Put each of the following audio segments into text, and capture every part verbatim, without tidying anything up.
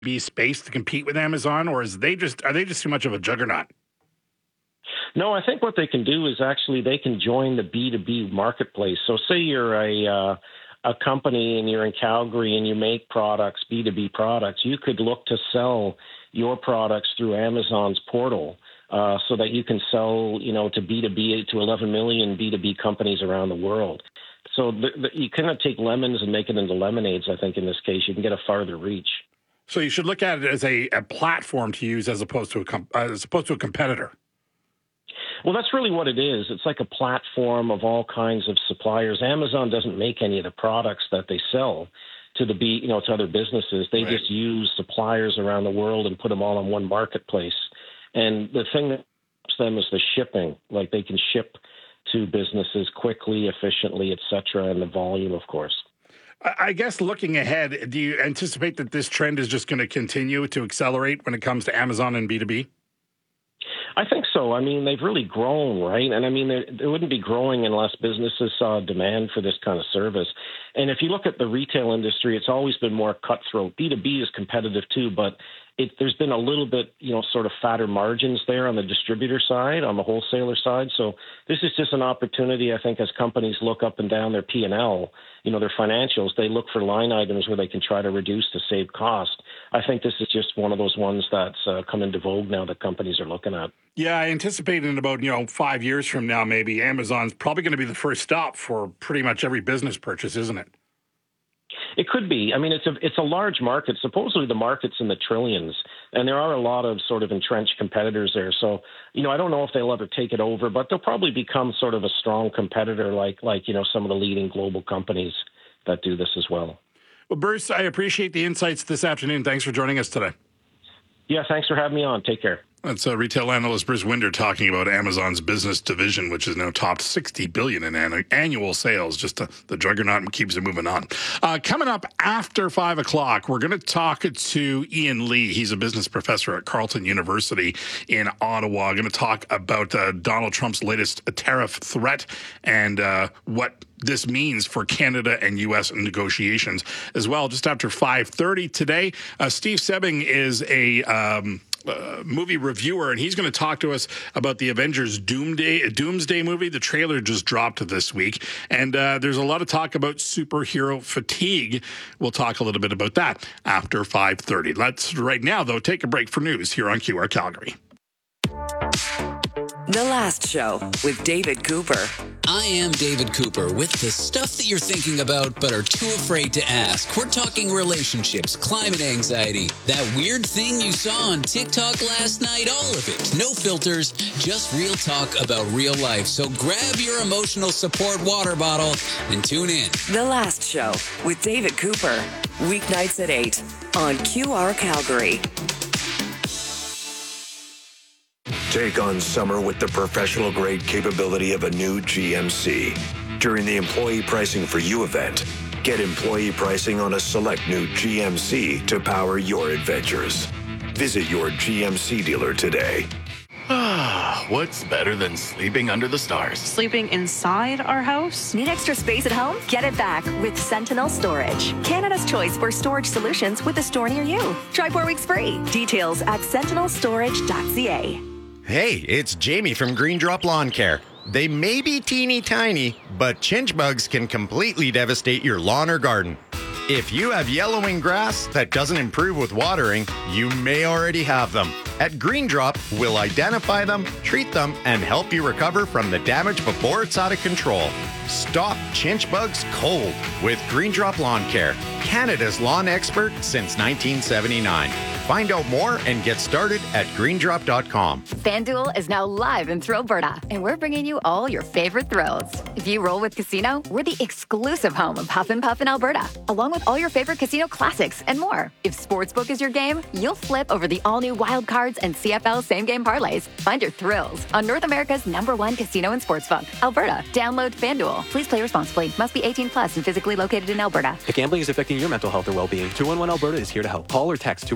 B space to compete with Amazon, or is they just are they just too much of a juggernaut? No, I think what they can do is actually they can join the B two B marketplace. So say you're a uh, a company and you're in Calgary and you make products, B two B products, you could look to sell your products through Amazon's portal uh, so that you can sell, you know, to B two B to eleven million B two B companies around the world. So the, the, you cannot take lemons and make it into lemonades, I think, in this case. You can get a farther reach. So you should look at it as a, a platform to use as opposed to a com- uh, as opposed to a competitor. Well, that's really what it is. It's like a platform of all kinds of suppliers. Amazon doesn't make any of the products that they sell to the B, you know, to other businesses. They right. just use suppliers around the world and put them all on one marketplace. And the thing that helps them is the shipping. Like they can ship to businesses quickly, efficiently, et cetera, and the volume, of course. I guess looking ahead, do you anticipate that this trend is just going to continue to accelerate when it comes to Amazon and B two B? I think so. I mean, they've really grown, right? And I mean, they, they wouldn't be growing unless businesses saw a demand for this kind of service. And if you look at the retail industry, it's always been more cutthroat. B two B is competitive too, but it, there's been a little bit, you know, sort of fatter margins there on the distributor side, on the wholesaler side. So this is just an opportunity, I think, as companies look up and down their P and L, you know, their financials, they look for line items where they can try to reduce to save cost. I think this is just one of those ones that's uh, come into vogue now that companies are looking at. Yeah, I anticipate in about, you know, five years from now, maybe Amazon's probably going to be the first stop for pretty much every business purchase, isn't it? It could be. I mean, it's a it's a large market. Supposedly the market's in the trillions, and there are a lot of sort of entrenched competitors there. So, you know, I don't know if they'll ever take it over, but they'll probably become sort of a strong competitor like, like you know, some of the leading global companies that do this as well. Well, Bruce, I appreciate the insights this afternoon. Thanks for joining us today. Yeah, thanks for having me on. Take care. That's uh, retail analyst Bruce Winder talking about Amazon's business division, which has now topped sixty billion dollars in an- annual sales. Just uh, the juggernaut keeps it moving on. Uh, coming up after five o'clock, we're going to talk to Ian Lee. He's a business professor at Carleton University in Ottawa. Going to talk about uh, Donald Trump's latest tariff threat and uh, what this means for Canada and U S negotiations as well. Just after five thirty today, uh, Steve Sebing is a um, uh, movie reviewer, and he's going to talk to us about the Avengers Doomsday, Doomsday movie. The trailer just dropped this week, and uh, there's a lot of talk about superhero fatigue. We'll talk a little bit about that after five thirty. Let's right now, though, take a break for news here on Q R Calgary. The Last Show with David Cooper. I am David Cooper with the stuff that you're thinking about but are too afraid to ask. We're talking relationships, climate anxiety, that weird thing you saw on TikTok last night, all of it. No filters, just real talk about real life. So grab your emotional support water bottle and tune in. The Last Show with David Cooper. Weeknights at eight on Q R Calgary. Take on summer with the professional-grade capability of a new G M C. During the Employee Pricing for You event, get employee pricing on a select new G M C to power your adventures. Visit your G M C dealer today. What's better than sleeping under the stars? Sleeping inside our house? Need extra space at home? Get it back with Sentinel Storage. Canada's choice for storage solutions with a store near you. Try four weeks free. Details at sentinel storage dot c a. Hey, it's Jamie from Green Drop Lawn Care. They may be teeny tiny, but chinch bugs can completely devastate your lawn or garden. If you have yellowing grass that doesn't improve with watering, you may already have them. At Green Drop, we'll identify them, treat them, and help you recover from the damage before it's out of control. Stop chinch bugs cold with Green Drop Lawn Care, Canada's lawn expert since nineteen seventy-nine. Find out more and get started at green drop dot com. FanDuel is now live in Thrillberta, and we're bringing you all your favorite thrills. If you roll with Casino, we're the exclusive home of Huff and Puff in Alberta, along with all your favorite casino classics and more. If Sportsbook is your game, you'll flip over the all-new Wild Cards and C F L same-game parlays. Find your thrills on North America's number one casino and sportsbook, Alberta. Download FanDuel. Please play responsibly. Must be eighteen plus and physically located in Alberta. If gambling is affecting your mental health or well-being, two one one Alberta is here to help. Call or text two one one or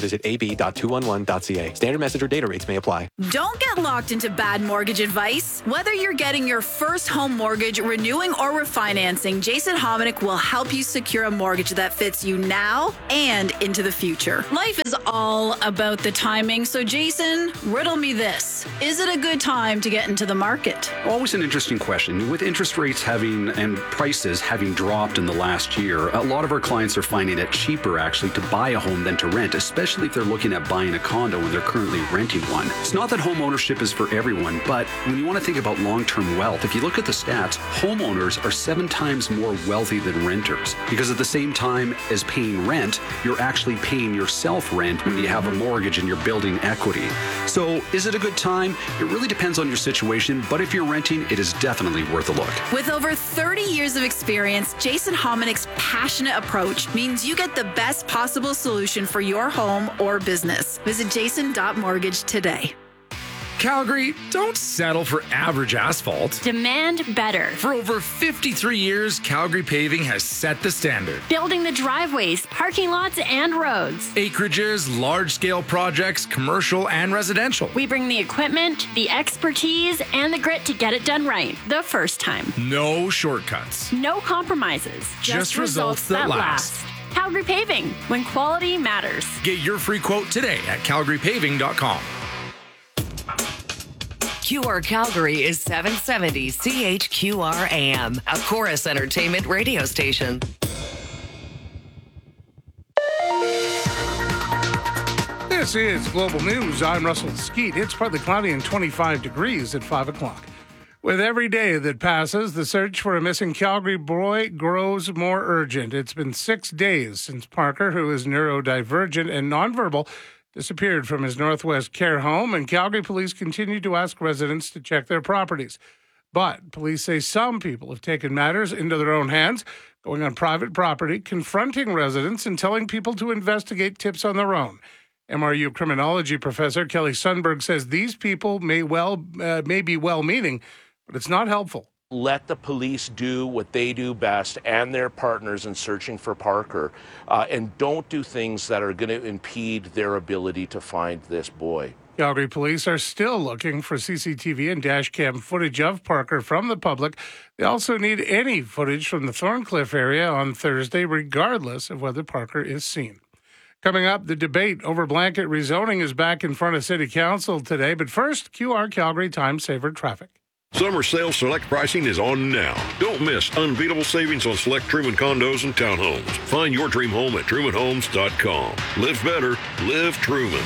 visit a b dot two one one dot c a. Standard message or data rates may apply. Don't get locked into bad mortgage advice. Whether you're getting your first home mortgage, renewing, or refinancing, Jason Hominick will help you secure a mortgage that fits you now and into the future. Life is all about the timing, so Jason, riddle me this. Is it a good time to get into the market? Always an interesting question. With interest rates having and prices having dropped in the last year, a lot of our clients are finding it cheaper actually to buy a home than to rent, especially if they're looking at buying a condo when they're currently renting one. It's not that home ownership is for everyone, but when you want to think about long-term wealth, if you look at the stats, homeowners are seven times more wealthy than renters, because at the same time as paying rent, you're actually paying yourself rent when you have a mortgage and you're building equity. So is it a good time? It really depends on your situation, but if you're renting, it is definitely worth a look. With over thirty years of experience, Jason Hominick's passionate approach means you get the best possible solution for your home or business. Visit jason dot mortgage today. Calgary, don't settle for average asphalt. Demand better. For over fifty-three years, Calgary Paving has set the standard. Building the driveways, parking lots, and roads. Acreages, large-scale projects, commercial and residential. We bring the equipment, the expertise, and the grit to get it done right the first time. No shortcuts. No compromises. Just, Just results, results that, that last. last. Calgary Paving, when quality matters. Get your free quote today at calgary paving dot com. Q R Calgary is seven seventy C H Q R A M, a Chorus Entertainment radio station. This is Global News. I'm Russell Skeet. It's partly cloudy and twenty-five degrees at five o'clock. With every day that passes, the search for a missing Calgary boy grows more urgent. It's been six days since Parker, who is neurodivergent and nonverbal, disappeared from his Northwest care home, and Calgary police continue to ask residents to check their properties. But police say some people have taken matters into their own hands, going on private property, confronting residents, and telling people to investigate tips on their own. M R U criminology professor Kelly Sundberg says these people may well uh, may be well-meaning, but it's not helpful. Let the police do what they do best and their partners in searching for Parker, uh, and don't do things that are going to impede their ability to find this boy. Calgary police are still looking for C C T V and dash cam footage of Parker from the public. They also need any footage from the Thorncliffe area on Thursday, regardless of whether Parker is seen. Coming up, the debate over blanket rezoning is back in front of City Council today. But first, Q R Calgary Time Saver traffic. Summer sale select pricing is on now. Don't miss unbeatable savings on select Truman condos and townhomes. Find your dream home at truman homes dot com. Live better, live Truman.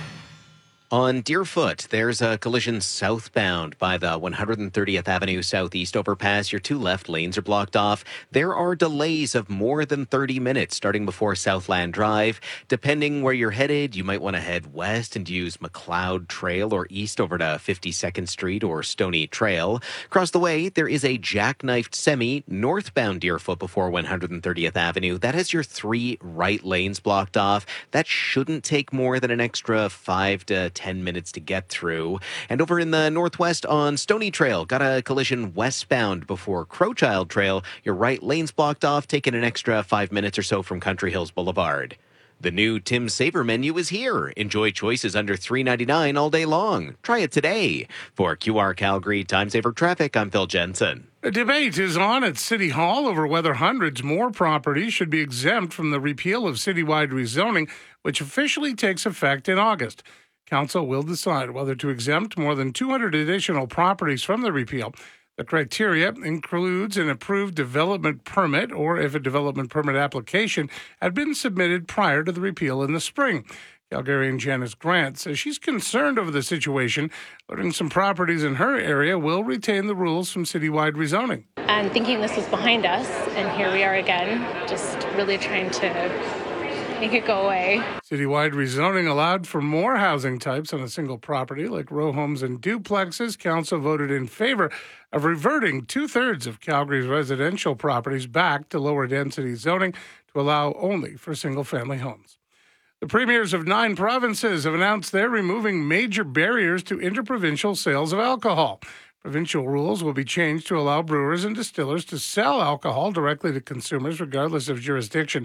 On Deerfoot, there's a collision southbound by the one hundred thirtieth Avenue Southeast overpass. Your two left lanes are blocked off. There are delays of more than thirty minutes starting before Southland Drive. Depending where you're headed, you might want to head west and use McLeod Trail or east over to fifty-second Street or Stony Trail. Across the way, there is a jackknifed semi northbound Deerfoot before one hundred thirtieth Avenue. That has your three right lanes blocked off. That shouldn't take more than an extra five to ten minutes to get through. And over in the northwest on Stony Trail, got a collision westbound before Crowchild Trail. Your right lane's blocked off, taking an extra five minutes or so from Country Hills Boulevard. The new Tim Saver menu is here. Enjoy choices under three ninety-nine all day long. Try it today. For Q R Calgary Time Saver Traffic, I'm Phil Jensen. A debate is on at City Hall over whether hundreds more properties should be exempt from the repeal of citywide rezoning, which officially takes effect in August. Council will decide whether to exempt more than two hundred additional properties from the repeal. The criteria includes an approved development permit or if a development permit application had been submitted prior to the repeal in the spring. Calgarian Janice Grant says she's concerned over the situation, noting some properties in her area will retain the rules from citywide rezoning. And thinking this was behind us, and here we are again, just really trying to make it go away. Citywide rezoning allowed for more housing types on a single property, like row homes and duplexes. Council voted in favor of reverting two-thirds of Calgary's residential properties back to lower density zoning to allow only for single-family homes. The premiers of nine provinces have announced they're removing major barriers to interprovincial sales of alcohol. Provincial rules will be changed to allow brewers and distillers to sell alcohol directly to consumers regardless of jurisdiction.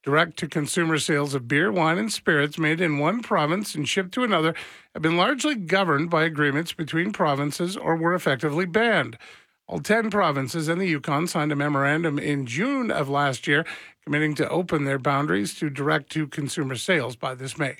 Direct-to-consumer sales of beer, wine, and spirits made in one province and shipped to another have been largely governed by agreements between provinces or were effectively banned. All ten provinces and the Yukon signed a memorandum in June of last year committing to open their boundaries to direct-to-consumer sales by this May.